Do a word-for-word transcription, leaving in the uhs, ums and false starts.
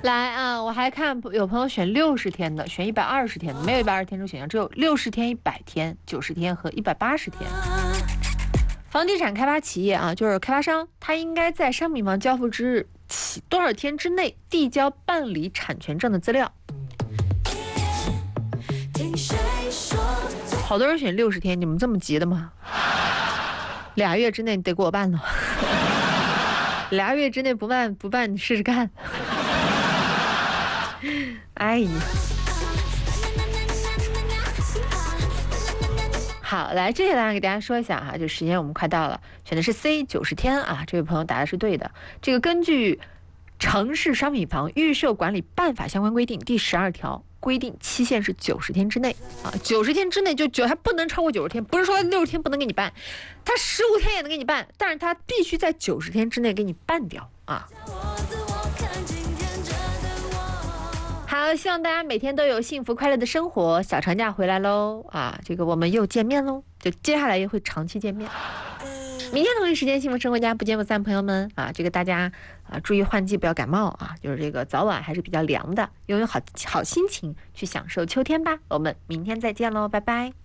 来啊，我还看有朋友选六十天的，选一百二十天的，没有一百二十天这个选项，只有六十天、一百天、九十天和一百八十天。房地产开发企业啊，就是开发商，他应该在商品房交付之日起多少天之内递交办理产权证的资料。好多人选六十天，你们这么急的吗？俩月之内你得给我办了，俩月之内不办不办，你试试看。哎呀，好，来，接下来给大家说一下哈，就时间我们快到了，选的是 C 九十天啊，这位朋友答的是对的。这个根据《城市商品房预售管理办法》相关规定第十二条。规定期限是九十天之内啊，九十天之内就九，还不能超过九十天，不是说六十天不能给你办，他十五天也能给你办，但是他必须在九十天之内给你办掉啊。好，希望大家每天都有幸福快乐的生活。小长假回来喽啊，这个我们又见面喽，就接下来也会长期见面。明天同一时间，幸福生活家不见不散，朋友们啊，这个大家啊注意换季，不要感冒啊，就是这个早晚还是比较凉的，拥有好好心情去享受秋天吧。我们明天再见喽，拜拜。